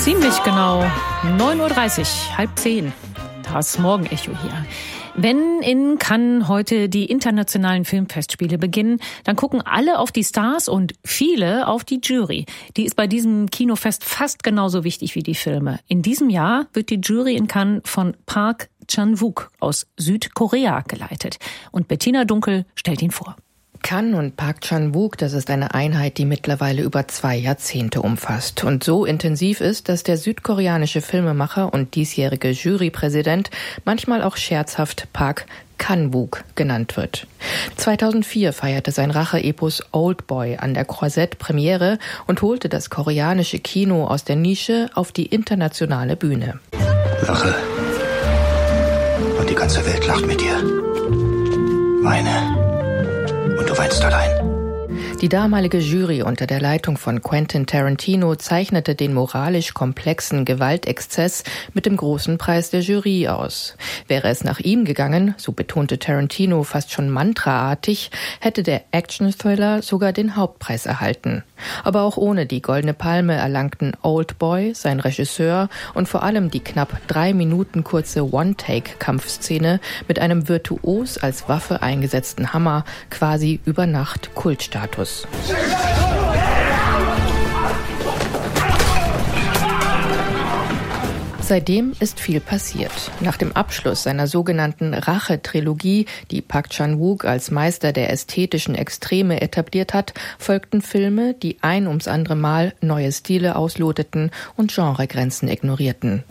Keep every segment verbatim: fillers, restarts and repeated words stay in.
Ziemlich genau neun Uhr dreißig, halb zehn. Das Morgenecho hier. Wenn in Cannes heute die internationalen Filmfestspiele beginnen, dann gucken alle auf die Stars und viele auf die Jury. Die ist bei diesem Kinofest fast genauso wichtig wie die Filme. In diesem Jahr wird die Jury in Cannes von Park Chan-wook aus Südkorea geleitet. Und Bettina Dunkel stellt ihn vor. Cannes und Park Chan-wook, das ist eine Einheit, die mittlerweile über zwei Jahrzehnte umfasst und so intensiv ist, dass der südkoreanische Filmemacher und diesjährige Jurypräsident manchmal auch scherzhaft Park Chan-wook genannt wird. zweitausendvier feierte sein Rache-Epos Oldboy an der Croisette Premiere und holte das koreanische Kino aus der Nische auf die internationale Bühne. Lache. Und die ganze Welt lacht mit dir. Weine. Und du weinst allein. Die damalige Jury unter der Leitung von Quentin Tarantino zeichnete den moralisch komplexen Gewaltexzess mit dem großen Preis der Jury aus. Wäre es nach ihm gegangen, so betonte Tarantino fast schon mantraartig, hätte der Action-Thriller sogar den Hauptpreis erhalten. Aber auch ohne die Goldene Palme erlangten Oldboy, sein Regisseur und vor allem die knapp drei Minuten kurze One-Take-Kampfszene mit einem virtuos als Waffe eingesetzten Hammer quasi über Nacht Kultstatus. Seitdem ist viel passiert. Nach dem Abschluss seiner sogenannten Rache-Trilogie, die Park Chan-wook als Meister der ästhetischen Extreme etabliert hat, folgten Filme, die ein ums andere Mal neue Stile ausloteten und Genregrenzen ignorierten.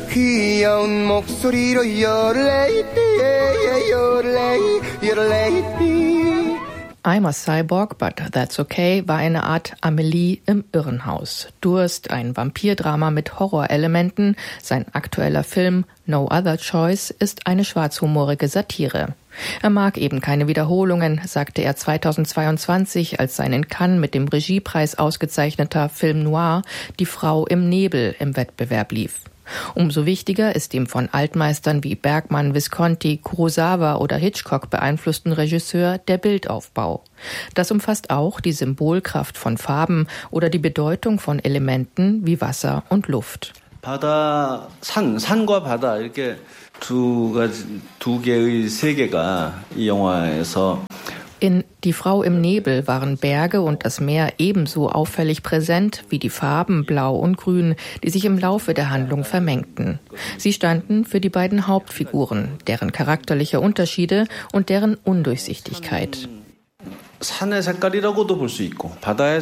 I'm a Cyborg, but that's okay war eine Art Amelie im Irrenhaus. Durst, ein Vampirdrama mit Horrorelementen. Sein aktueller Film No Other Choice ist eine schwarzhumorige Satire. Er mag eben keine Wiederholungen, sagte er zweitausendzweiundzwanzig, als sein in Cannes mit dem Regiepreis ausgezeichneter Film Noir Die Frau im Nebel im Wettbewerb lief. Umso wichtiger ist dem von Altmeistern wie Bergman, Visconti, Kurosawa oder Hitchcock beeinflussten Regisseur der Bildaufbau. Das umfasst auch die Symbolkraft von Farben oder die Bedeutung von Elementen wie Wasser und Luft. 바다, 산, 산과 바다 이렇게 두 가지, 두 개의 세계가 이 영화에서 In Die Frau im Nebel waren Berge und das Meer ebenso auffällig präsent wie die Farben Blau und Grün, die sich im Laufe der Handlung vermengten. Sie standen für die beiden Hauptfiguren, deren charakterliche Unterschiede und deren Undurchsichtigkeit. 산의 색깔이라고도 볼 수 있고 바다의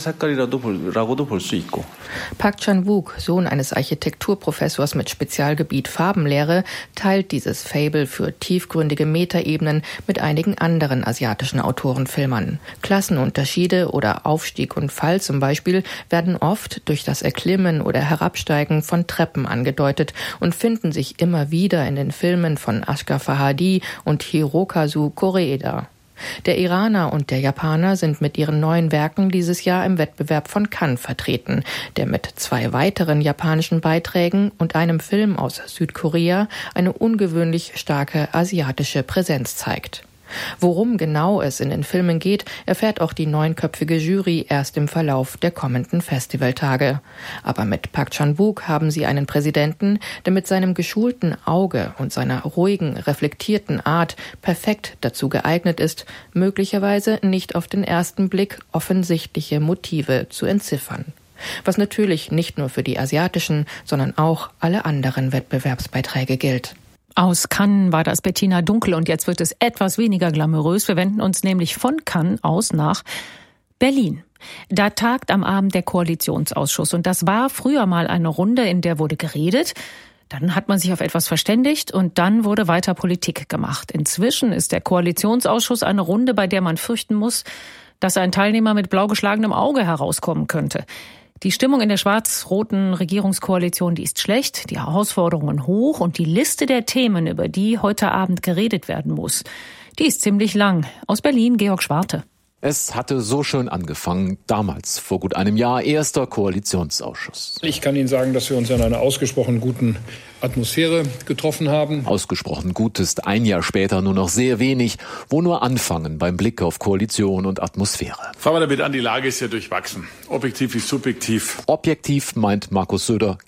색깔이라고도 볼 수 있고. Park Chan-wook, Sohn eines Architekturprofessors mit Spezialgebiet Farbenlehre, teilt dieses Faible für tiefgründige Metaebenen mit einigen anderen asiatischen Autorenfilmern. Klassenunterschiede oder Aufstieg und Fall zum Beispiel werden oft durch das Erklimmen oder Herabsteigen von Treppen angedeutet und finden sich immer wieder in den Filmen von Asghar Farhadi und Hirokazu Koreeda. Der Iraner und der Japaner sind mit ihren neuen Werken dieses Jahr im Wettbewerb von Cannes vertreten, der mit zwei weiteren japanischen Beiträgen und einem Film aus Südkorea eine ungewöhnlich starke asiatische Präsenz zeigt. Worum genau es in den Filmen geht, erfährt auch die neunköpfige Jury erst im Verlauf der kommenden Festivaltage. Aber mit Park Chan-wook haben sie einen Präsidenten, der mit seinem geschulten Auge und seiner ruhigen, reflektierten Art perfekt dazu geeignet ist, möglicherweise nicht auf den ersten Blick offensichtliche Motive zu entziffern. Was natürlich nicht nur für die asiatischen, sondern auch alle anderen Wettbewerbsbeiträge gilt. Aus Cannes war das Bettina Dunkel und jetzt wird es etwas weniger glamourös. Wir wenden uns nämlich von Cannes aus nach Berlin. Da tagt am Abend der Koalitionsausschuss und das war früher mal eine Runde, in der wurde geredet. Dann hat man sich auf etwas verständigt und dann wurde weiter Politik gemacht. Inzwischen ist der Koalitionsausschuss eine Runde, bei der man fürchten muss, dass ein Teilnehmer mit blau geschlagenem Auge herauskommen könnte. Die Stimmung in der schwarz-roten Regierungskoalition, die ist schlecht, die Herausforderungen hoch und die Liste der Themen, über die heute Abend geredet werden muss, die ist ziemlich lang. Aus Berlin, Georg Schwarte. Es hatte so schön angefangen, damals, vor gut einem Jahr, erster Koalitionsausschuss. Ich kann Ihnen sagen, dass wir uns in einer ausgesprochen guten Atmosphäre getroffen haben. Ausgesprochen gut ist ein Jahr später nur noch sehr wenig, wo nur anfangen beim Blick auf Koalition und Atmosphäre. Fangen wir damit an, die Lage ist ja durchwachsen. Objektiv wie subjektiv. Objektiv meint Markus Söder Krieg, Krieg.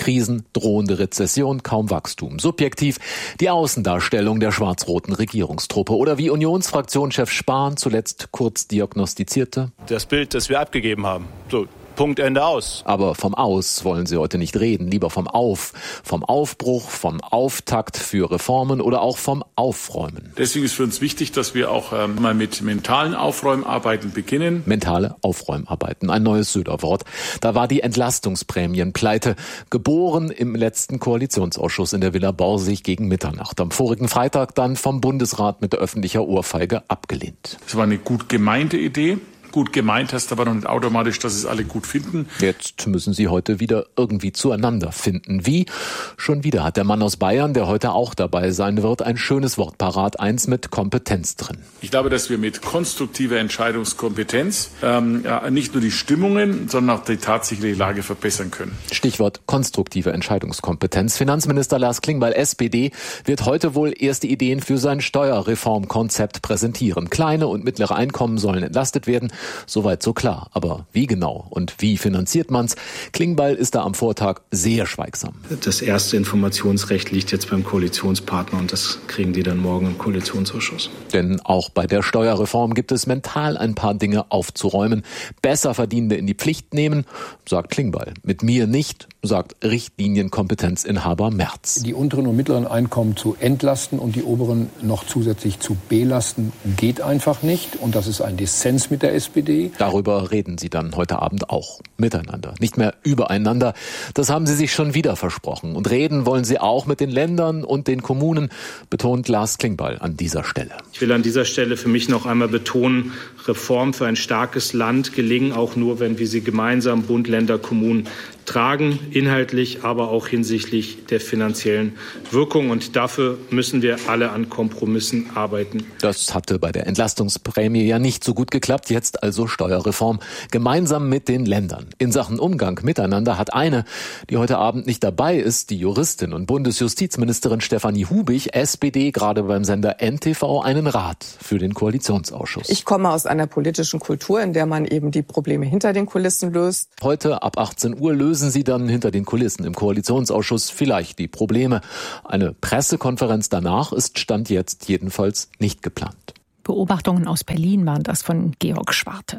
Krisen, drohende Rezession, kaum Wachstum. Subjektiv die Außendarstellung der schwarz-roten Regierungstruppe. Oder wie Unionsfraktionschef Spahn zuletzt kurz diagnostizierte: Das Bild, das wir abgegeben haben. So. Punkt, Ende, aus. Aber vom Aus wollen Sie heute nicht reden, lieber vom Auf, vom Aufbruch, vom Auftakt für Reformen oder auch vom Aufräumen. Deswegen ist für uns wichtig, dass wir auch ähm, mal mit mentalen Aufräumarbeiten beginnen. Mentale Aufräumarbeiten, ein neues Söder-Wort. Da war die Entlastungsprämienpleite, geboren im letzten Koalitionsausschuss in der Villa Borsig gegen Mitternacht. Am vorigen Freitag dann vom Bundesrat mit öffentlicher Ohrfeige abgelehnt. Das war eine gut gemeinte Idee. Gut gemeint heißt aber noch nicht automatisch, dass es alle gut finden. Jetzt müssen sie heute wieder irgendwie zueinander finden. Wie? Schon wieder hat der Mann aus Bayern, der heute auch dabei sein wird, ein schönes Wort parat, eins mit Kompetenz drin. Ich glaube, dass wir mit konstruktiver Entscheidungskompetenz ähm, ja, nicht nur die Stimmungen, sondern auch die tatsächliche Lage verbessern können. Stichwort konstruktive Entscheidungskompetenz. Finanzminister Lars Klingbeil, S P D, wird heute wohl erste Ideen für sein Steuerreformkonzept präsentieren. Kleine und mittlere Einkommen sollen entlastet werden. Soweit so klar. Aber wie genau und wie finanziert man's? Klingbeil ist da am Vortag sehr schweigsam. Das erste Informationsrecht liegt jetzt beim Koalitionspartner und das kriegen die dann morgen im Koalitionsausschuss. Denn auch bei der Steuerreform gibt es mental ein paar Dinge aufzuräumen. Besser Verdienende in die Pflicht nehmen, sagt Klingbeil. Mit mir nicht, sagt Richtlinienkompetenzinhaber Merz. Die unteren und mittleren Einkommen zu entlasten und die oberen noch zusätzlich zu belasten, geht einfach nicht. Und das ist ein Dissens mit der S P D. Darüber reden sie dann heute Abend auch miteinander, nicht mehr übereinander. Das haben sie sich schon wieder versprochen. Und reden wollen sie auch mit den Ländern und den Kommunen, betont Lars Klingbeil an dieser Stelle. Ich will an dieser Stelle für mich noch einmal betonen, Reformen für ein starkes Land gelingen auch nur, wenn wir sie gemeinsam, Bund, Länder, Kommunen, tragen, inhaltlich, aber auch hinsichtlich der finanziellen Wirkung. Und dafür müssen wir alle an Kompromissen arbeiten. Das hatte bei der Entlastungsprämie ja nicht so gut geklappt. Jetzt also Steuerreform gemeinsam mit den Ländern. In Sachen Umgang miteinander hat eine, die heute Abend nicht dabei ist, die Juristin und Bundesjustizministerin Stefanie Hubig, S P D, gerade beim Sender N T V, einen Rat für den Koalitionsausschuss. Ich komme aus einer politischen Kultur, in der man eben die Probleme hinter den Kulissen löst. Heute ab achtzehn Uhr lösen sie dann hinter den Kulissen im Koalitionsausschuss vielleicht die Probleme. Eine Pressekonferenz danach ist Stand jetzt jedenfalls nicht geplant. Beobachtungen aus Berlin waren das von Georg Schwarte.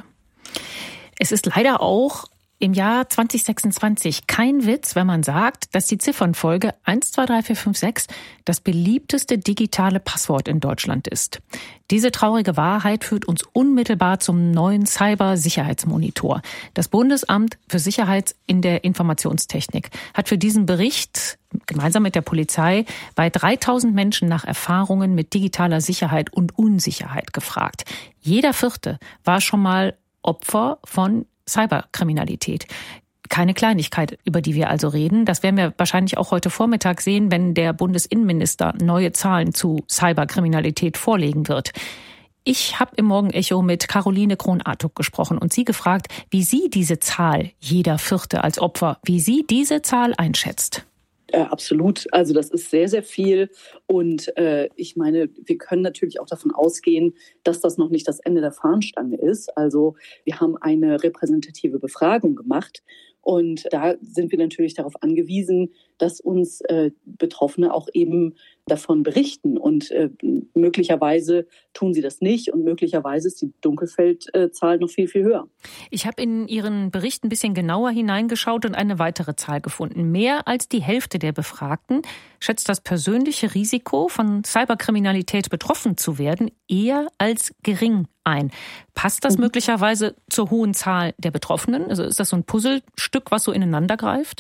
Es ist leider auch im Jahr zwanzig sechsundzwanzig kein Witz, wenn man sagt, dass die Ziffernfolge eins zwei drei vier fünf sechs das beliebteste digitale Passwort in Deutschland ist. Diese traurige Wahrheit führt uns unmittelbar zum neuen Cybersicherheitsmonitor. Das Bundesamt für Sicherheit in der Informationstechnik hat für diesen Bericht gemeinsam mit der Polizei bei dreitausend Menschen nach Erfahrungen mit digitaler Sicherheit und Unsicherheit gefragt. Jeder Vierte war schon mal Opfer von Cyberkriminalität. Keine Kleinigkeit, über die wir also reden. Das werden wir wahrscheinlich auch heute Vormittag sehen, wenn der Bundesinnenminister neue Zahlen zu Cyberkriminalität vorlegen wird. Ich habe im Morgenecho mit Caroline Krohn-Artuk gesprochen und sie gefragt, wie sie diese Zahl, jeder Vierte als Opfer, wie sie diese Zahl einschätzt. Äh, absolut. Also das ist sehr, sehr viel. Und äh, ich meine, wir können natürlich auch davon ausgehen, dass das noch nicht das Ende der Fahnenstange ist. Also wir haben eine repräsentative Befragung gemacht. Und da sind wir natürlich darauf angewiesen, dass uns äh, Betroffene auch eben davon berichten. Und äh, möglicherweise tun sie das nicht. Und möglicherweise ist die Dunkelfeldzahl noch viel, viel höher. Ich habe in Ihren Bericht ein bisschen genauer hineingeschaut und eine weitere Zahl gefunden. Mehr als die Hälfte der Befragten schätzt das persönliche Risiko, von Cyberkriminalität betroffen zu werden, eher als gering ein. Passt das möglicherweise zur hohen Zahl der Betroffenen? Also ist das so ein Puzzlestück, was so ineinander greift?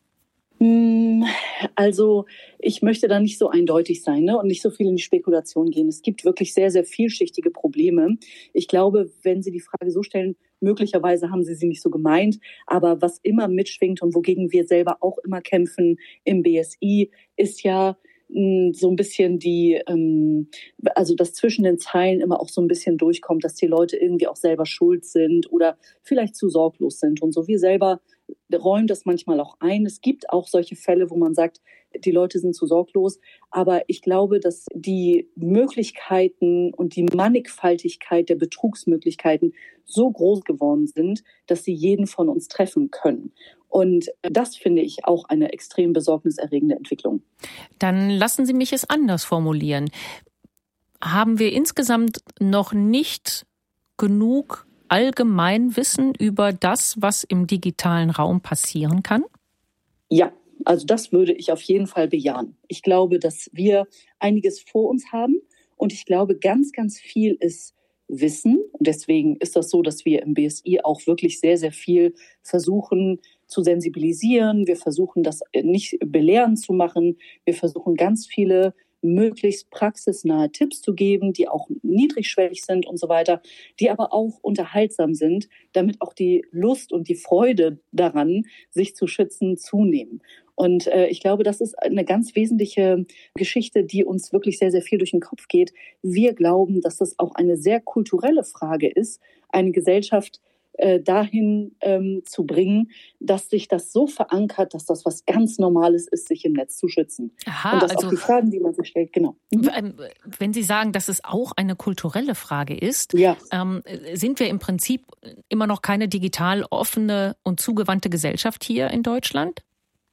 Also ich möchte da nicht so eindeutig sein, ne, und nicht so viel in die Spekulation gehen. Es gibt wirklich sehr, sehr vielschichtige Probleme. Ich glaube, wenn Sie die Frage so stellen, möglicherweise haben Sie sie nicht so gemeint. Aber was immer mitschwingt und wogegen wir selber auch immer kämpfen im B S I, ist ja so ein bisschen die, also dass zwischen den Zeilen immer auch so ein bisschen durchkommt, dass die Leute irgendwie auch selber schuld sind oder vielleicht zu sorglos sind und so. Wir selber räume das manchmal auch ein. Es gibt auch solche Fälle, wo man sagt, die Leute sind zu sorglos. Aber ich glaube, dass die Möglichkeiten und die Mannigfaltigkeit der Betrugsmöglichkeiten so groß geworden sind, dass sie jeden von uns treffen können. Und das finde ich auch eine extrem besorgniserregende Entwicklung. Dann lassen Sie mich es anders formulieren. Haben wir insgesamt noch nicht genug Allgemeinwissen über das, was im digitalen Raum passieren kann? Ja, also das würde ich auf jeden Fall bejahen. Ich glaube, dass wir einiges vor uns haben und ich glaube, ganz, ganz viel ist Wissen. Und deswegen ist das so, dass wir im B S I auch wirklich sehr, sehr viel versuchen zu sensibilisieren. Wir versuchen, das nicht belehrend zu machen. Wir versuchen, ganz viele möglichst praxisnahe Tipps zu geben, die auch niedrigschwellig sind und so weiter, die aber auch unterhaltsam sind, damit auch die Lust und die Freude daran, sich zu schützen, zunehmen. Und äh, ich glaube, das ist eine ganz wesentliche Geschichte, die uns wirklich sehr, sehr viel durch den Kopf geht. Wir glauben, dass das auch eine sehr kulturelle Frage ist, eine Gesellschaft äh, dahin ähm, zu bringen, dass sich das so verankert, dass das was ganz Normales ist, sich im Netz zu schützen. Aha, und das also auch die Fragen, die man sich stellt, genau. Mhm. Wenn Sie sagen, dass es auch eine kulturelle Frage ist, ja. ähm, sind wir im Prinzip immer noch keine digital offene und zugewandte Gesellschaft hier in Deutschland?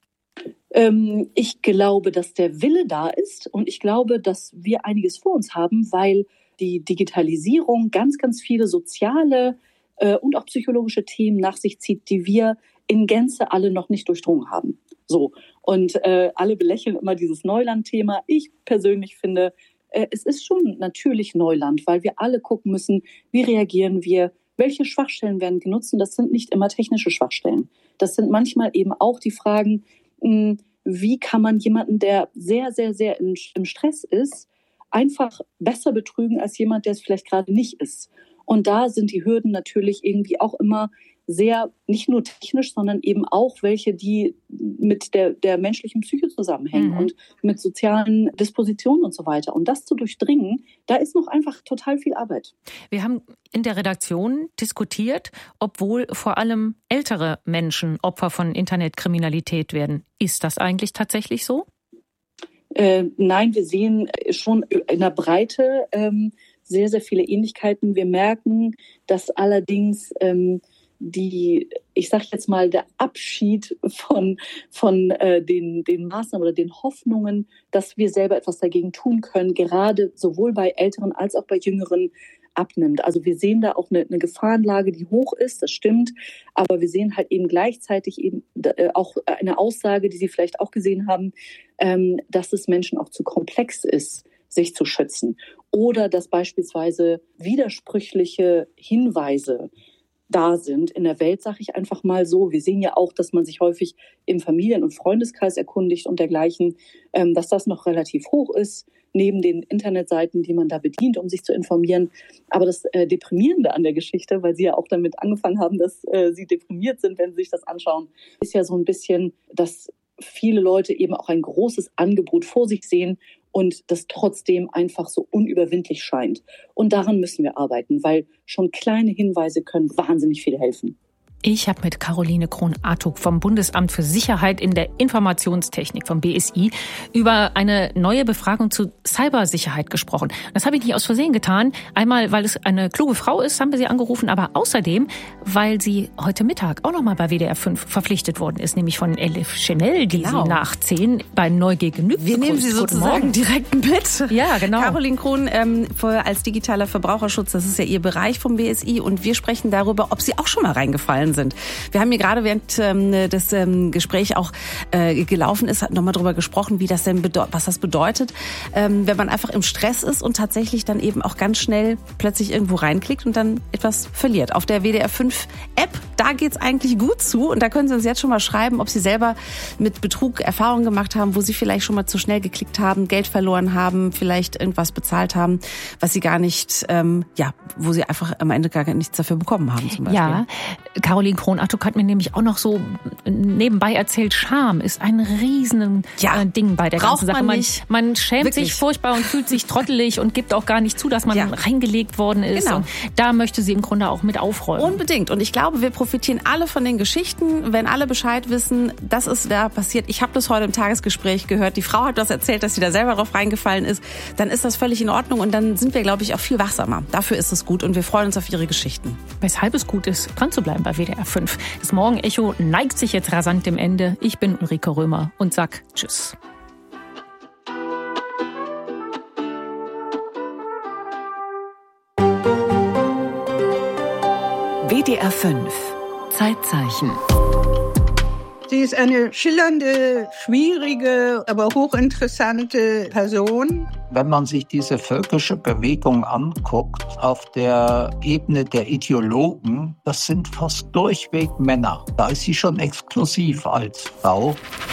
Ähm, ich glaube, dass der Wille da ist und ich glaube, dass wir einiges vor uns haben, weil die Digitalisierung ganz, ganz viele soziale äh, und auch psychologische Themen nach sich zieht, die wir in Gänze alle noch nicht durchdrungen haben. So. Und äh, alle belächeln immer dieses Neuland-Thema. Ich persönlich finde, äh, es ist schon natürlich Neuland, weil wir alle gucken müssen, wie reagieren wir, welche Schwachstellen werden genutzt. Und das sind nicht immer technische Schwachstellen. Das sind manchmal eben auch die Fragen, wie kann man jemanden, der sehr, sehr, sehr im Stress ist, einfach besser betrügen als jemand, der es vielleicht gerade nicht ist. Und da sind die Hürden natürlich irgendwie auch immer sehr, nicht nur technisch, sondern eben auch welche, die mit der, der menschlichen Psyche zusammenhängen mhm. und mit sozialen Dispositionen und so weiter. Und das zu durchdringen, da ist noch einfach total viel Arbeit. Wir haben in der Redaktion diskutiert, ob wohl vor allem ältere Menschen Opfer von Internetkriminalität werden. Ist das eigentlich tatsächlich so? Äh, nein, wir sehen schon in der Breite ähm, sehr, sehr viele Ähnlichkeiten. Wir merken, dass allerdings ähm, die, ich sage jetzt mal, der Abschied von, von äh, den, den Maßnahmen oder den Hoffnungen, dass wir selber etwas dagegen tun können, gerade sowohl bei Älteren als auch bei Jüngeren abnimmt. Also wir sehen da auch eine, eine Gefahrenlage, die hoch ist, das stimmt, aber wir sehen halt eben gleichzeitig eben äh, auch eine Aussage, die Sie vielleicht auch gesehen haben, ähm, dass es Menschen auch zu komplex ist, sich zu schützen. Oder dass beispielsweise widersprüchliche Hinweise da sind in der Welt, sage ich einfach mal so. Wir sehen ja auch, dass man sich häufig im Familien- und Freundeskreis erkundigt und dergleichen, ähm, dass das noch relativ hoch ist, neben den Internetseiten, die man da bedient, um sich zu informieren. Aber das äh, Deprimierende an der Geschichte, weil Sie ja auch damit angefangen haben, dass äh, Sie deprimiert sind, wenn Sie sich das anschauen, ist ja so ein bisschen, dass viele Leute eben auch ein großes Angebot vor sich sehen und das trotzdem einfach so unüberwindlich scheint. Und daran müssen wir arbeiten, weil schon kleine Hinweise können wahnsinnig viel helfen. Ich habe mit Caroline Krohn-Artuk vom Bundesamt für Sicherheit in der Informationstechnik vom B S I über eine neue Befragung zu Cybersicherheit gesprochen. Das habe ich nicht aus Versehen getan. Einmal, weil es eine kluge Frau ist, haben wir sie angerufen, aber außerdem, weil sie heute Mittag auch noch mal bei W D R fünf verpflichtet worden ist, nämlich von Elif Chanel, die genau. sie nach zehn bei Neugier genügt. Wir nehmen sie sozusagen direkt mit. Ja, genau. Caroline Krohn ähm, als digitaler Verbraucherschutz, das ist ja ihr Bereich vom B S I und wir sprechen darüber, ob sie auch schon mal reingefallen sind. Wir haben hier gerade während ähm, des ähm, Gesprächs auch äh, gelaufen ist, nochmal drüber gesprochen, wie das denn bedeutet, was das bedeutet, ähm, wenn man einfach im Stress ist und tatsächlich dann eben auch ganz schnell plötzlich irgendwo reinklickt und dann etwas verliert. Auf der W D R fünf App, da geht's eigentlich gut zu und da können Sie uns jetzt schon mal schreiben, ob Sie selber mit Betrug Erfahrungen gemacht haben, wo Sie vielleicht schon mal zu schnell geklickt haben, Geld verloren haben, vielleicht irgendwas bezahlt haben, was Sie gar nicht, ähm, ja, wo Sie einfach am Ende gar nichts dafür bekommen haben zum Beispiel. Ja, Caroline Caroline Krohn-Attuck hat mir nämlich auch noch so nebenbei erzählt, Scham ist ein riesen ja, Ding bei der ganzen Sache. Man, man schämt Wirklich? sich furchtbar und fühlt sich trottelig und gibt auch gar nicht zu, dass man ja. reingelegt worden ist. Genau. Und da möchte sie im Grunde auch mit aufräumen. Unbedingt. Und ich glaube, wir profitieren alle von den Geschichten, wenn alle Bescheid wissen, das ist da passiert. Ich habe das heute im Tagesgespräch gehört. Die Frau hat das erzählt, dass sie da selber drauf reingefallen ist. Dann ist das völlig in Ordnung und dann sind wir, glaube ich, auch viel wachsamer. Dafür ist es gut und wir freuen uns auf Ihre Geschichten. Weshalb es gut ist, dran zu bleiben bei W D R fünf. Das Morgenecho neigt sich jetzt rasant dem Ende. Ich bin Ulrike Römer und sag Tschüss. W D R fünf Zeitzeichen. Sie ist eine schillernde, schwierige, aber hochinteressante Person. Wenn man sich diese völkische Bewegung anguckt, auf der Ebene der Ideologen, das sind fast durchweg Männer. Da ist sie schon exklusiv als Frau.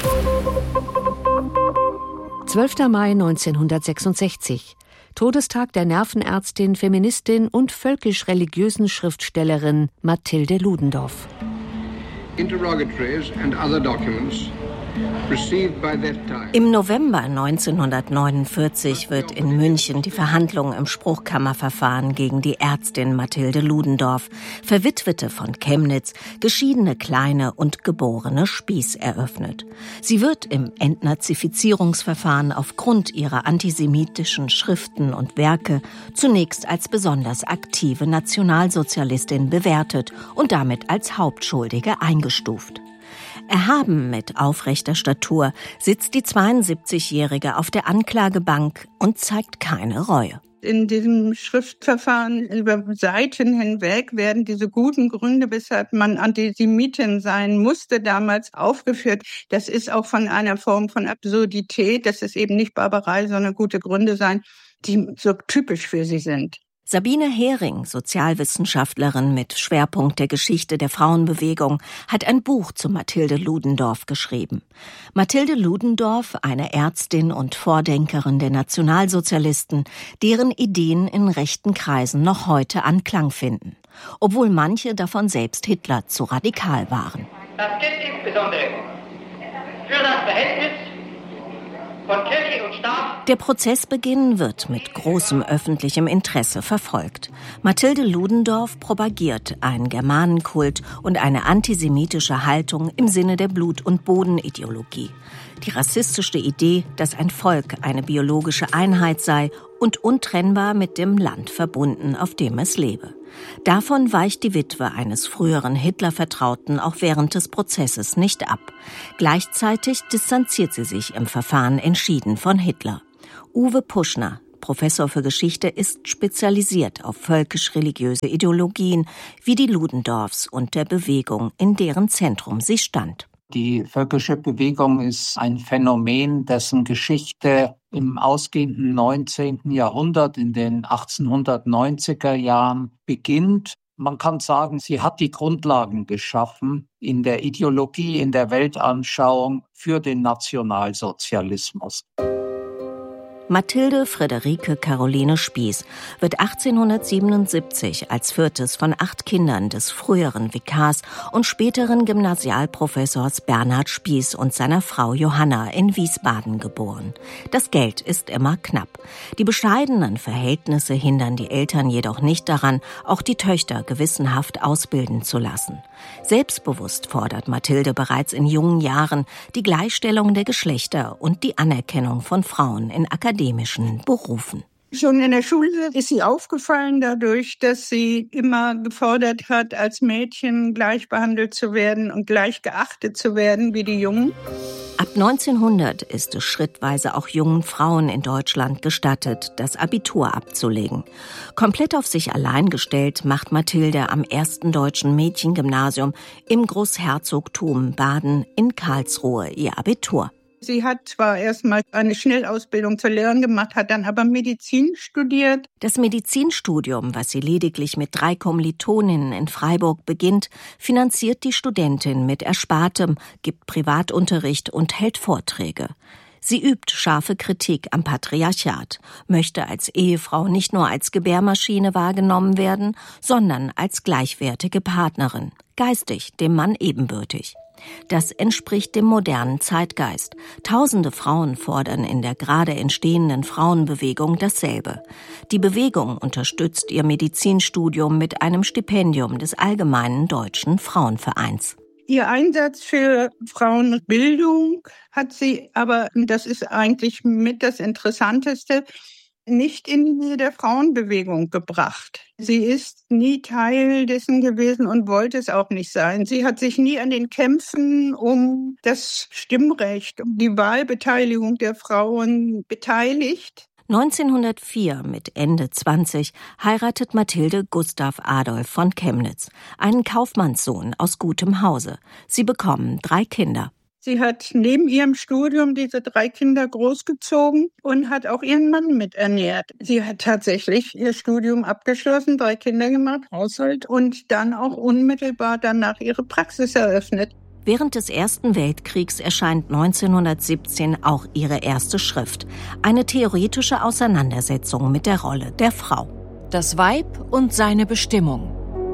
zwölfter Mai neunzehnhundertsechsundsechzig. Todestag der Nervenärztin, Feministin und völkisch-religiösen Schriftstellerin Mathilde Ludendorff. Interrogatories and other documents received by that time. Im November neunzehnhundertneunundvierzig wird in München die Verhandlung im Spruchkammerverfahren gegen die Ärztin Mathilde Ludendorff, Verwitwete von Chemnitz, geschiedene Kleine und geborene Spieß eröffnet. Sie wird im Entnazifizierungsverfahren aufgrund ihrer antisemitischen Schriften und Werke zunächst als besonders aktive Nationalsozialistin bewertet und damit als Hauptschuldige eingestuft. Erhaben mit aufrechter Statur sitzt die zweiundsiebzigjährige auf der Anklagebank und zeigt keine Reue. In diesem Schriftverfahren über Seiten hinweg werden diese guten Gründe, weshalb man Antisemitin sein musste, damals aufgeführt. Das ist auch von einer Form von Absurdität, das ist eben nicht Barbarei, sondern gute Gründe sein, die so typisch für sie sind. Sabine Hering, Sozialwissenschaftlerin mit Schwerpunkt der Geschichte der Frauenbewegung, hat ein Buch zu Mathilde Ludendorff geschrieben. Mathilde Ludendorff, eine Ärztin und Vordenkerin der Nationalsozialisten, deren Ideen in rechten Kreisen noch heute Anklang finden, obwohl manche davon selbst Hitler zu radikal waren. Das gilt insbesondere für das Verhältnis von Kirche und Staat. Der Prozessbeginn wird mit großem öffentlichem Interesse verfolgt. Mathilde Ludendorff propagiert einen Germanenkult und eine antisemitische Haltung im Sinne der Blut- und Bodenideologie. Die rassistische Idee, dass ein Volk eine biologische Einheit sei und untrennbar mit dem Land verbunden, auf dem es lebe. Davon weicht die Witwe eines früheren Hitler-Vertrauten auch während des Prozesses nicht ab. Gleichzeitig distanziert sie sich im Verfahren entschieden von Hitler. Uwe Puschner, Professor für Geschichte, ist spezialisiert auf völkisch-religiöse Ideologien wie die Ludendorffs und der Bewegung, in deren Zentrum sie stand. Die völkische Bewegung ist ein Phänomen, dessen Geschichte im ausgehenden neunzehnten Jahrhundert, in den achtzehnhundertneunziger Jahren beginnt. Man kann sagen, sie hat die Grundlagen geschaffen in der Ideologie, in der Weltanschauung für den Nationalsozialismus. Mathilde Friederike Caroline Spieß wird achtzehnhundertsiebenundsiebzig als viertes von acht Kindern des früheren Vikars und späteren Gymnasialprofessors Bernhard Spieß und seiner Frau Johanna in Wiesbaden geboren. Das Geld ist immer knapp. Die bescheidenen Verhältnisse hindern die Eltern jedoch nicht daran, auch die Töchter gewissenhaft ausbilden zu lassen. Selbstbewusst fordert Mathilde bereits in jungen Jahren die Gleichstellung der Geschlechter und die Anerkennung von Frauen in akademischen Berufen. Schon in der Schule ist sie aufgefallen dadurch, dass sie immer gefordert hat, als Mädchen gleich behandelt zu werden und gleich geachtet zu werden wie die Jungen. Ab neunzehnhundert ist es schrittweise auch jungen Frauen in Deutschland gestattet, das Abitur abzulegen. Komplett auf sich allein gestellt macht Mathilde am ersten deutschen Mädchengymnasium im Großherzogtum Baden in Karlsruhe ihr Abitur. Sie hat zwar erstmal eine Schnellausbildung zur Lehrerin gemacht, hat dann aber Medizin studiert. Das Medizinstudium, was sie lediglich mit drei Kommilitoninnen in Freiburg beginnt, finanziert die Studentin mit Erspartem, gibt Privatunterricht und hält Vorträge. Sie übt scharfe Kritik am Patriarchat, möchte als Ehefrau nicht nur als Gebärmaschine wahrgenommen werden, sondern als gleichwertige Partnerin. geistig dem Mann ebenbürtig. Das entspricht dem modernen Zeitgeist. Tausende Frauen fordern in der gerade entstehenden Frauenbewegung dasselbe. Die Bewegung unterstützt ihr Medizinstudium mit einem Stipendium des Allgemeinen Deutschen Frauenvereins. Ihr Einsatz für Frauenbildung hat sie aber, das ist eigentlich mit das Interessanteste, nicht in der Frauenbewegung gebracht. Sie ist nie Teil dessen gewesen und wollte es auch nicht sein. Sie hat sich nie an den Kämpfen um das Stimmrecht, um die Wahlbeteiligung der Frauen beteiligt. neunzehnhundertvier, mit Ende zwanzig, heiratet Mathilde Gustav Adolf von Chemnitz, einen Kaufmannssohn aus gutem Hause. Sie bekommen drei Kinder. Sie hat neben ihrem Studium diese drei Kinder großgezogen und hat auch ihren Mann miternährt. Sie hat tatsächlich ihr Studium abgeschlossen, drei Kinder gemacht, Haushalt und dann auch unmittelbar danach ihre Praxis eröffnet. Während des Ersten Weltkriegs erscheint neunzehnhundertsiebzehn auch ihre erste Schrift, eine theoretische Auseinandersetzung mit der Rolle der Frau. Das Weib und seine Bestimmung.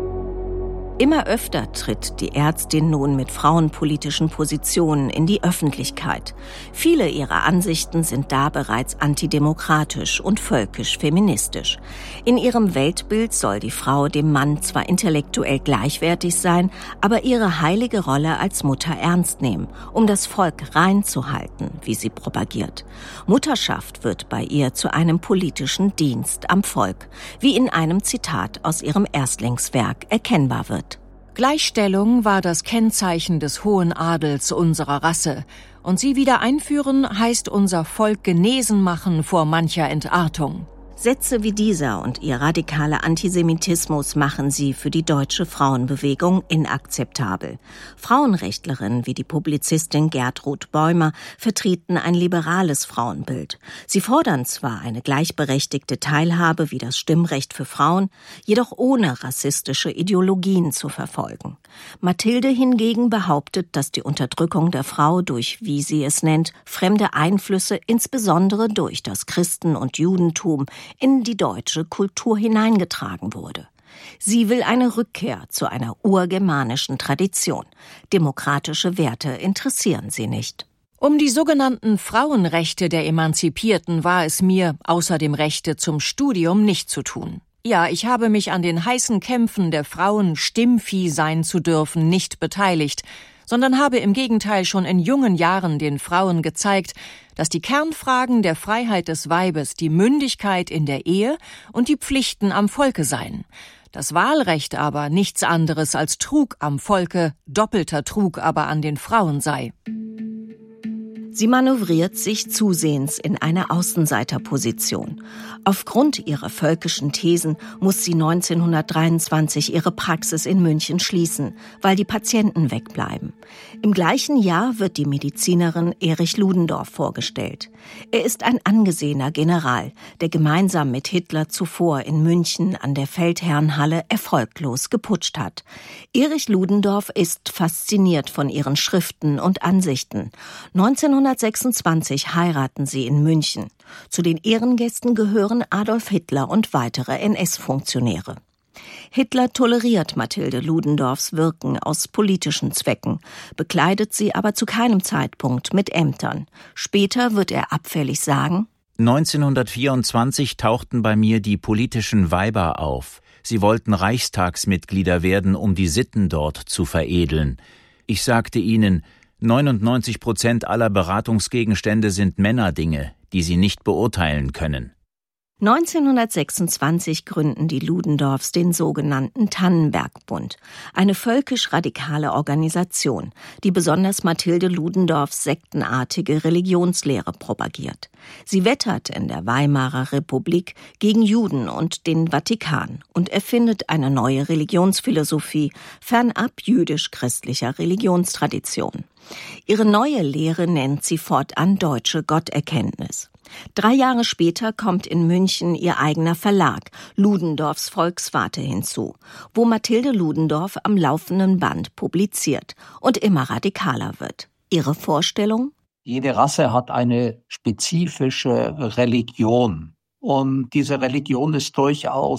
Immer öfter tritt die Ärztin nun mit frauenpolitischen Positionen in die Öffentlichkeit. Viele ihrer Ansichten sind da bereits antidemokratisch und völkisch-feministisch. In ihrem Weltbild soll die Frau dem Mann zwar intellektuell gleichwertig sein, aber ihre heilige Rolle als Mutter ernst nehmen, um das Volk rein zu halten, wie sie propagiert. Mutterschaft wird bei ihr zu einem politischen Dienst am Volk, wie in einem Zitat aus ihrem Erstlingswerk erkennbar wird. Gleichstellung war das Kennzeichen des hohen Adels unserer Rasse, und sie wieder einführen heißt unser Volk genesen machen vor mancher Entartung. Sätze wie dieser und ihr radikaler Antisemitismus machen sie für die deutsche Frauenbewegung inakzeptabel. Frauenrechtlerinnen wie die Publizistin Gertrud Bäumer vertreten ein liberales Frauenbild. Sie fordern zwar eine gleichberechtigte Teilhabe wie das Stimmrecht für Frauen, jedoch ohne rassistische Ideologien zu verfolgen. Mathilde hingegen behauptet, dass die Unterdrückung der Frau durch, wie sie es nennt, fremde Einflüsse, insbesondere durch das Christen- und Judentum, in die deutsche Kultur hineingetragen wurde. Sie will eine Rückkehr zu einer urgermanischen Tradition. Demokratische Werte interessieren sie nicht. Um die sogenannten Frauenrechte der Emanzipierten war es mir, außer dem Rechte zum Studium, nicht zu tun. Ja, ich habe mich an den heißen Kämpfen der Frauen, Stimmvieh sein zu dürfen, nicht beteiligt, sondern habe im Gegenteil schon in jungen Jahren den Frauen gezeigt, dass die Kernfragen der Freiheit des Weibes die Mündigkeit in der Ehe und die Pflichten am Volke seien. Das Wahlrecht aber nichts anderes als Trug am Volke, doppelter Trug aber an den Frauen sei. Sie manövriert sich zusehends in eine Außenseiterposition. Aufgrund ihrer völkischen Thesen muss sie neunzehnhundertdreiundzwanzig ihre Praxis in München schließen, weil die Patienten wegbleiben. Im gleichen Jahr wird die Medizinerin Erich Ludendorff vorgestellt. Er ist ein angesehener General, der gemeinsam mit Hitler zuvor in München an der Feldherrnhalle erfolglos geputscht hat. Erich Ludendorff ist fasziniert von ihren Schriften und Ansichten. neunzehnhundertsechsundzwanzig heiraten sie in München. Zu den Ehrengästen gehören Adolf Hitler und weitere N S-Funktionäre. Hitler toleriert Mathilde Ludendorffs Wirken aus politischen Zwecken, bekleidet sie aber zu keinem Zeitpunkt mit Ämtern. Später wird er abfällig sagen: neunzehnhundertvierundzwanzig tauchten bei mir die politischen Weiber auf. Sie wollten Reichstagsmitglieder werden, um die Sitten dort zu veredeln. Ich sagte ihnen, neunundneunzig Prozent aller Beratungsgegenstände sind Männerdinge, die sie nicht beurteilen können. neunzehnhundertsechsundzwanzig gründen die Ludendorffs den sogenannten Tannenberg-Bund, eine völkisch-radikale Organisation, die besonders Mathilde Ludendorffs sektenartige Religionslehre propagiert. Sie wettert in der Weimarer Republik gegen Juden und den Vatikan und erfindet eine neue Religionsphilosophie, fernab jüdisch-christlicher Religionstradition. Ihre neue Lehre nennt sie fortan deutsche Gotterkenntnis. Drei Jahre später kommt in München ihr eigener Verlag, Ludendorffs Volkswarte, hinzu, wo Mathilde Ludendorff am laufenden Band publiziert und immer radikaler wird. Ihre Vorstellung? Jede Rasse hat eine spezifische Religion. Und diese Religion ist durchaus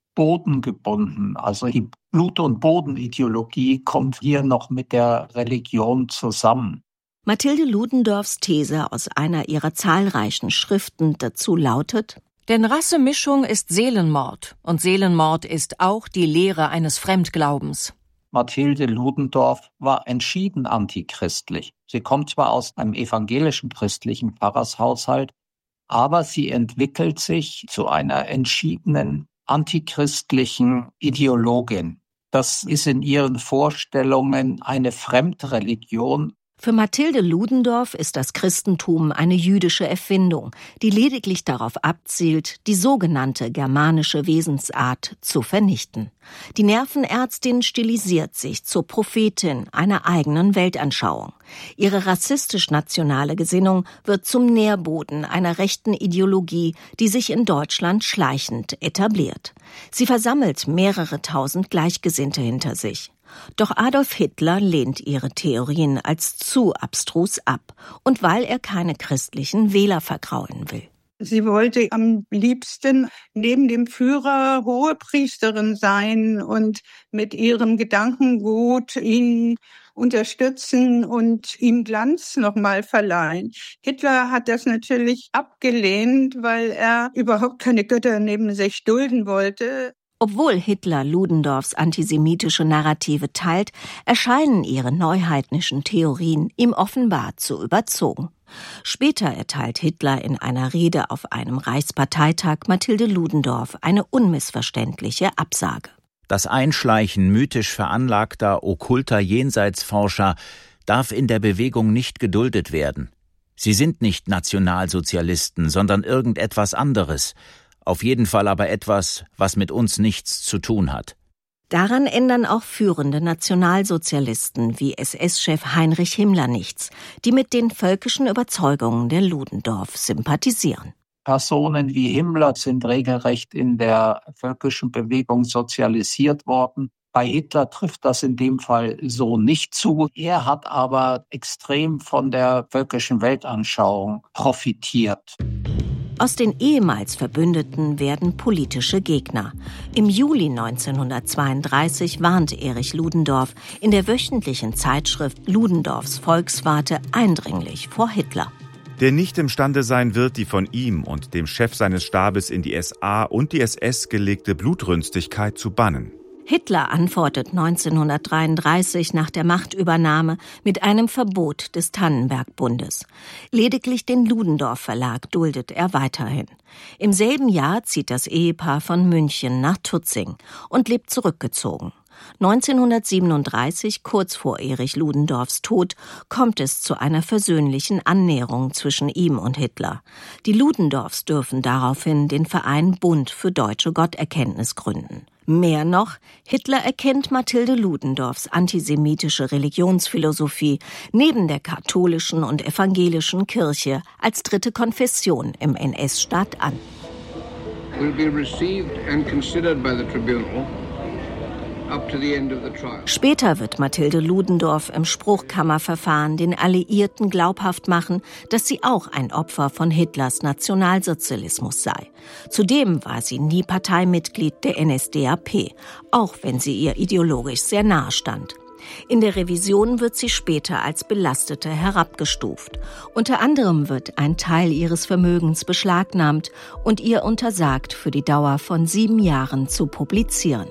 bodengebunden. Also die Blut- und Bodenideologie kommt hier noch mit der Religion zusammen. Mathilde Ludendorffs These aus einer ihrer zahlreichen Schriften dazu lautet: Denn Rassemischung ist Seelenmord und Seelenmord ist auch die Lehre eines Fremdglaubens. Mathilde Ludendorff war entschieden antichristlich. Sie kommt zwar aus einem evangelischen christlichen Pfarrershaushalt, aber sie entwickelt sich zu einer entschiedenen antichristlichen Ideologin. Das ist in ihren Vorstellungen eine Fremdreligion. Für Mathilde Ludendorff ist das Christentum eine jüdische Erfindung, die lediglich darauf abzielt, die sogenannte germanische Wesensart zu vernichten. Die Nervenärztin stilisiert sich zur Prophetin einer eigenen Weltanschauung. Ihre rassistisch-nationale Gesinnung wird zum Nährboden einer rechten Ideologie, die sich in Deutschland schleichend etabliert. Sie versammelt mehrere tausend Gleichgesinnte hinter sich. Doch Adolf Hitler lehnt ihre Theorien als zu abstrus ab und weil er keine christlichen Wähler vergraulen will. Sie wollte am liebsten neben dem Führer Hohepriesterin sein und mit ihrem Gedankengut ihn unterstützen und ihm Glanz nochmal verleihen. Hitler hat das natürlich abgelehnt, weil er überhaupt keine Götter neben sich dulden wollte. Obwohl Hitler Ludendorffs antisemitische Narrative teilt, erscheinen ihre neuheidnischen Theorien ihm offenbar zu überzogen. Später erteilt Hitler in einer Rede auf einem Reichsparteitag Mathilde Ludendorff eine unmissverständliche Absage. Das Einschleichen mythisch veranlagter, okkulter Jenseitsforscher darf in der Bewegung nicht geduldet werden. Sie sind nicht Nationalsozialisten, sondern irgendetwas anderes. Auf jeden Fall aber etwas, was mit uns nichts zu tun hat. Daran ändern auch führende Nationalsozialisten wie S S-Chef Heinrich Himmler nichts, die mit den völkischen Überzeugungen der Ludendorff sympathisieren. Personen wie Himmler sind regelrecht in der völkischen Bewegung sozialisiert worden. Bei Hitler trifft das in dem Fall so nicht zu. Er hat aber extrem von der völkischen Weltanschauung profitiert. Aus den ehemals Verbündeten werden politische Gegner. Im Juli neunzehnhundertzweiunddreißig warnt Erich Ludendorff in der wöchentlichen Zeitschrift Ludendorffs Volkswarte eindringlich vor Hitler. Der nicht imstande sein wird, die von ihm und dem Chef seines Stabes in die S A und die S S gelegte Blutrünstigkeit zu bannen. Hitler antwortet neunzehnhundertdreiunddreißig nach der Machtübernahme mit einem Verbot des Tannenberg-Bundes. Lediglich den Ludendorff-Verlag duldet er weiterhin. Im selben Jahr zieht das Ehepaar von München nach Tutzing und lebt zurückgezogen. neunzehnhundertsiebenunddreißig, kurz vor Erich Ludendorffs Tod, kommt es zu einer versöhnlichen Annäherung zwischen ihm und Hitler. Die Ludendorffs dürfen daraufhin den Verein Bund für deutsche Gotterkenntnis gründen. Mehr noch, Hitler erkennt Mathilde Ludendorffs antisemitische Religionsphilosophie neben der katholischen und evangelischen Kirche als dritte Konfession im N S-Staat an. Will be received and considered by the tribunal. Später wird Mathilde Ludendorff im Spruchkammerverfahren den Alliierten glaubhaft machen, dass sie auch ein Opfer von Hitlers Nationalsozialismus sei. Zudem war sie nie Parteimitglied der N S D A P, auch wenn sie ihr ideologisch sehr nahe stand. In der Revision wird sie später als Belastete herabgestuft. Unter anderem wird ein Teil ihres Vermögens beschlagnahmt und ihr untersagt, für die Dauer von sieben Jahren zu publizieren.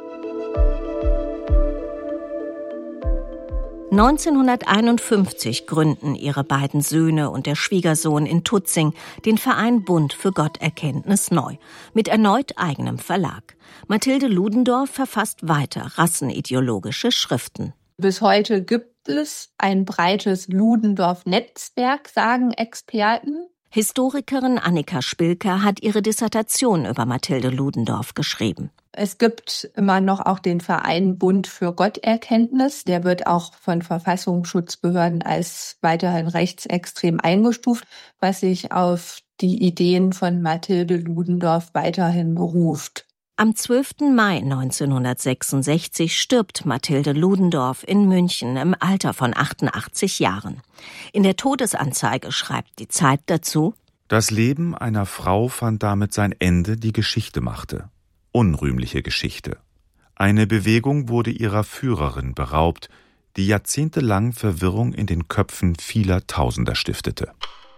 neunzehnhunderteinundfünfzig gründen ihre beiden Söhne und der Schwiegersohn in Tutzing den Verein Bund für Gotterkenntnis neu, mit erneut eigenem Verlag. Mathilde Ludendorff verfasst weiter rassenideologische Schriften. Bis heute gibt es ein breites Ludendorff-Netzwerk, sagen Experten. Historikerin Annika Spilker hat ihre Dissertation über Mathilde Ludendorff geschrieben. Es gibt immer noch auch den Verein Bund für Gotterkenntnis. Der wird auch von Verfassungsschutzbehörden als weiterhin rechtsextrem eingestuft, was sich auf die Ideen von Mathilde Ludendorff weiterhin beruft. Am zwölften Mai neunzehnhundertsechsundsechzig stirbt Mathilde Ludendorff in München im Alter von achtundachtzig Jahren. In der Todesanzeige schreibt die Zeit dazu: Das Leben einer Frau fand damit sein Ende, die Geschichte machte. unrühmliche Geschichte. Eine Bewegung wurde ihrer Führerin beraubt, die jahrzehntelang Verwirrung in den Köpfen vieler Tausender stiftete.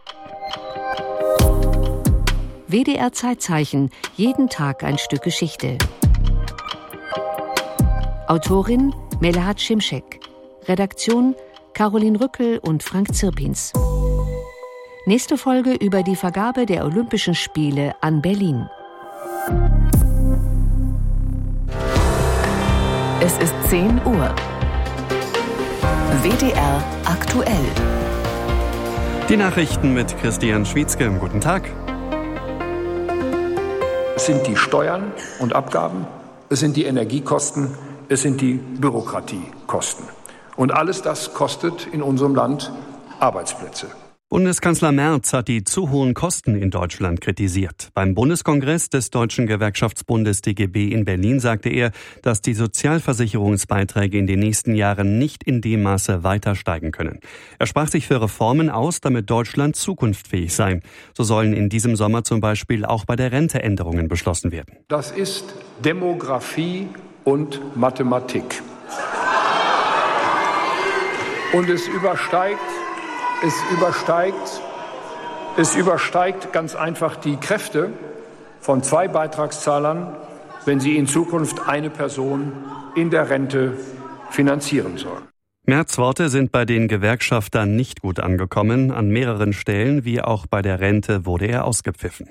W D R Zeitzeichen, jeden Tag ein Stück Geschichte. Autorin Melahat Şimşek. Redaktion Caroline Rückel und Frank Zirpins. Nächste Folge über die Vergabe der Olympischen Spiele an Berlin. Es ist zehn Uhr. W D R aktuell. Die Nachrichten mit Christian Schwietzke. Guten Tag. Es sind die Steuern und Abgaben, es sind die Energiekosten, es sind die Bürokratiekosten. Und alles das kostet in unserem Land Arbeitsplätze. Bundeskanzler Merz hat die zu hohen Kosten in Deutschland kritisiert. Beim Bundeskongress des Deutschen Gewerkschaftsbundes D G B in Berlin sagte er, dass die Sozialversicherungsbeiträge in den nächsten Jahren nicht in dem Maße weiter steigen können. Er sprach sich für Reformen aus, damit Deutschland zukunftsfähig sei. So sollen in diesem Sommer zum Beispiel auch bei der Rente Änderungen beschlossen werden. Das ist Demografie und Mathematik. Und es übersteigt Es übersteigt, es übersteigt ganz einfach die Kräfte von zwei Beitragszahlern, wenn sie in Zukunft eine Person in der Rente finanzieren sollen. Merz' Worte sind bei den Gewerkschaftern nicht gut angekommen. An mehreren Stellen, wie auch bei der Rente, wurde er ausgepfiffen.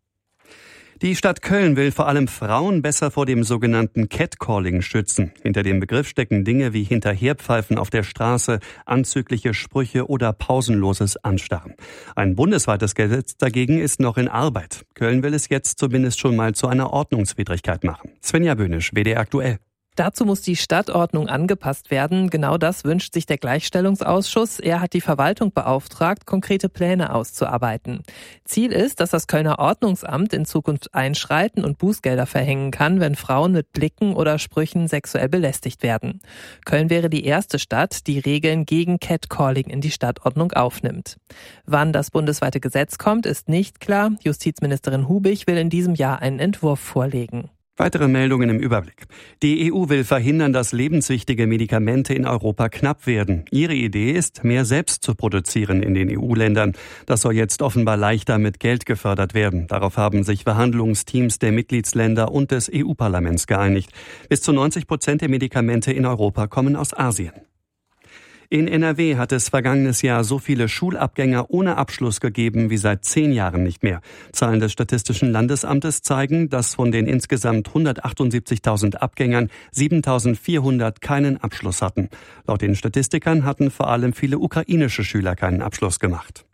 Die Stadt Köln will vor allem Frauen besser vor dem sogenannten Catcalling schützen. Hinter dem Begriff stecken Dinge wie Hinterherpfeifen auf der Straße, anzügliche Sprüche oder pausenloses Anstarren. Ein bundesweites Gesetz dagegen ist noch in Arbeit. Köln will es jetzt zumindest schon mal zu einer Ordnungswidrigkeit machen. Svenja Böhnisch, W D R aktuell. Dazu muss die Stadtordnung angepasst werden. Genau das wünscht sich der Gleichstellungsausschuss. Er hat die Verwaltung beauftragt, konkrete Pläne auszuarbeiten. Ziel ist, dass das Kölner Ordnungsamt in Zukunft einschreiten und Bußgelder verhängen kann, wenn Frauen mit Blicken oder Sprüchen sexuell belästigt werden. Köln wäre die erste Stadt, die Regeln gegen Catcalling in die Stadtordnung aufnimmt. Wann das bundesweite Gesetz kommt, ist nicht klar. Justizministerin Hubig will in diesem Jahr einen Entwurf vorlegen. Weitere Meldungen im Überblick. Die E U will verhindern, dass lebenswichtige Medikamente in Europa knapp werden. Ihre Idee ist, mehr selbst zu produzieren in den E U-Ländern. Das soll jetzt offenbar leichter mit Geld gefördert werden. Darauf haben sich Verhandlungsteams der Mitgliedsländer und des E U-Parlaments geeinigt. Bis zu neunzig Prozent der Medikamente in Europa kommen aus Asien. In N R W hat es vergangenes Jahr so viele Schulabgänger ohne Abschluss gegeben wie seit zehn Jahren nicht mehr. Zahlen des Statistischen Landesamtes zeigen, dass von den insgesamt hundertachtundsiebzigtausend Abgängern siebentausendvierhundert keinen Abschluss hatten. Laut den Statistikern hatten vor allem viele ukrainische Schüler keinen Abschluss gemacht.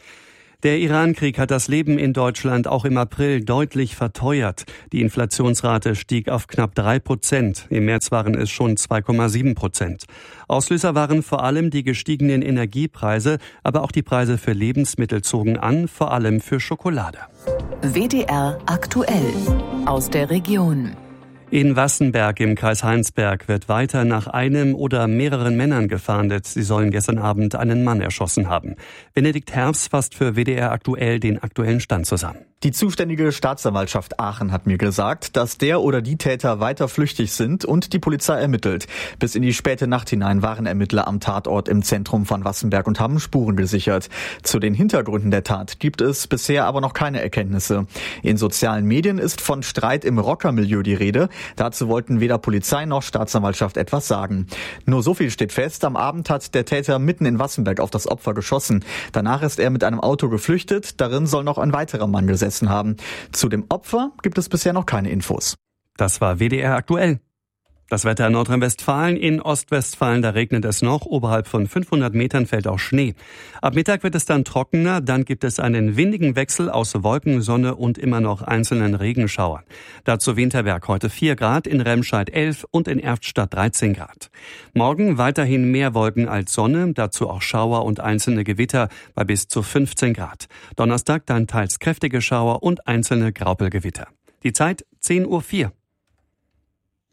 Der Iran-Krieg hat das Leben in Deutschland auch im April deutlich verteuert. Die Inflationsrate stieg auf knapp drei Prozent. Im März waren es schon zwei Komma sieben Prozent. Auslöser waren vor allem die gestiegenen Energiepreise, aber auch die Preise für Lebensmittel zogen an, vor allem für Schokolade. W D R aktuell aus der Region. In Wassenberg im Kreis Heinsberg wird weiter nach einem oder mehreren Männern gefahndet. Sie sollen gestern Abend einen Mann erschossen haben. Benedikt Herbst fasst für W D R aktuell den aktuellen Stand zusammen. Die zuständige Staatsanwaltschaft Aachen hat mir gesagt, dass der oder die Täter weiter flüchtig sind und die Polizei ermittelt. Bis in die späte Nacht hinein waren Ermittler am Tatort im Zentrum von Wassenberg und haben Spuren gesichert. Zu den Hintergründen der Tat gibt es bisher aber noch keine Erkenntnisse. In sozialen Medien ist von Streit im Rockermilieu die Rede. Dazu wollten weder Polizei noch Staatsanwaltschaft etwas sagen. Nur so viel steht fest, am Abend hat der Täter mitten in Wassenberg auf das Opfer geschossen. Danach ist er mit einem Auto geflüchtet, darin soll noch ein weiterer Mann gesessen haben. Zu dem Opfer gibt es bisher noch keine Infos. Das war W D R aktuell. Das Wetter in Nordrhein-Westfalen, in Ostwestfalen, da regnet es noch. Oberhalb von fünfhundert Metern fällt auch Schnee. Ab Mittag wird es dann trockener, dann gibt es einen windigen Wechsel aus Wolken, Sonne und immer noch einzelnen Regenschauern. Dazu Winterberg heute vier Grad, in Remscheid elf und in Erftstadt dreizehn Grad. Morgen weiterhin mehr Wolken als Sonne, dazu auch Schauer und einzelne Gewitter bei bis zu fünfzehn Grad. Donnerstag dann teils kräftige Schauer und einzelne Graupelgewitter. Die Zeit zehn Uhr vier.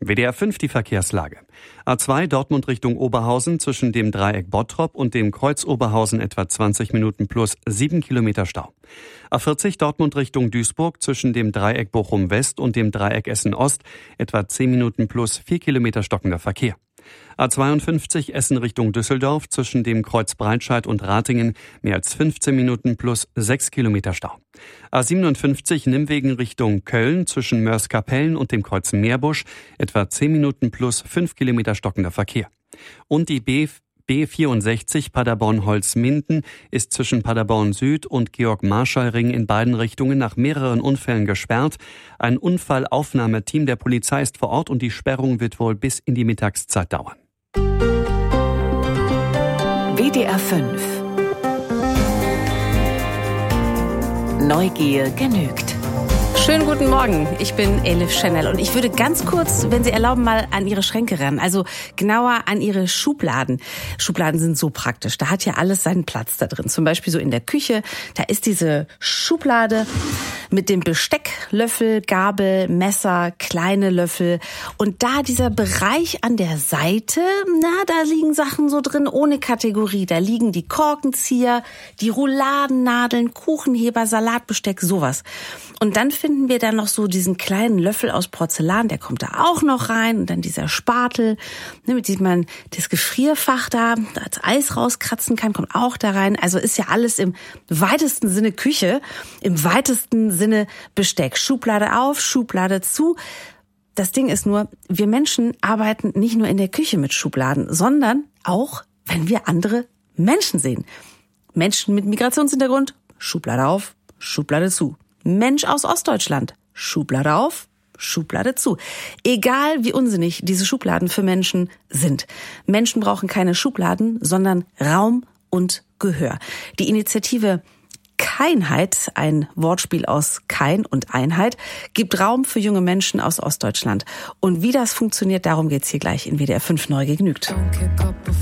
W D R fünf die Verkehrslage. A zwei Dortmund Richtung Oberhausen zwischen dem Dreieck Bottrop und dem Kreuz Oberhausen etwa zwanzig Minuten plus sieben Kilometer Stau. A vierzig Dortmund Richtung Duisburg zwischen dem Dreieck Bochum West und dem Dreieck Essen Ost etwa zehn Minuten plus vier Kilometer stockender Verkehr. A zweiundfünfzig Essen Richtung Düsseldorf zwischen dem Kreuz Breitscheid und Ratingen mehr als fünfzehn Minuten plus sechs Kilometer Stau. A siebenundfünfzig Nimwegen Richtung Köln zwischen Mörs-Kapellen und dem Kreuz Meerbusch etwa zehn Minuten plus fünf Kilometer stockender Verkehr. Und die B B vierundsechzig Paderborn-Holzminden ist zwischen Paderborn Süd und Georg-Marschall-Ring in beiden Richtungen nach mehreren Unfällen gesperrt. Ein Unfallaufnahmeteam der Polizei ist vor Ort und die Sperrung wird wohl bis in die Mittagszeit dauern. W D R fünf. Neugier genügt. Schönen guten Morgen, ich bin Elif Chanel und ich würde ganz kurz, wenn Sie erlauben, mal an Ihre Schränke ran, also genauer an Ihre Schubladen. Schubladen sind so praktisch, da hat ja alles seinen Platz da drin. Zum Beispiel so in der Küche, da ist diese Schublade mit dem Besteck, Löffel, Gabel, Messer, kleine Löffel und da dieser Bereich an der Seite, na, da liegen Sachen so drin ohne Kategorie. Da liegen die Korkenzieher, die Rouladennadeln, Kuchenheber, Salatbesteck, sowas. Und dann finden wir da noch so diesen kleinen Löffel aus Porzellan, der kommt da auch noch rein. Und dann dieser Spatel, ne, mit dem man das Gefrierfach da als Eis rauskratzen kann, kommt auch da rein. Also ist ja alles im weitesten Sinne Küche, im weitesten Sinne Besteck. Schublade auf, Schublade zu. Das Ding ist nur, wir Menschen arbeiten nicht nur in der Küche mit Schubladen, sondern auch, wenn wir andere Menschen sehen. Menschen mit Migrationshintergrund, Schublade auf, Schublade zu. Mensch aus Ostdeutschland, Schublade auf, Schublade zu. Egal wie unsinnig diese Schubladen für Menschen sind. Menschen brauchen keine Schubladen, sondern Raum und Gehör. Die Initiative Keinheit, ein Wortspiel aus Kein und Einheit, gibt Raum für junge Menschen aus Ostdeutschland. Und wie das funktioniert, darum geht's hier gleich in W D R fünf Neu genügt.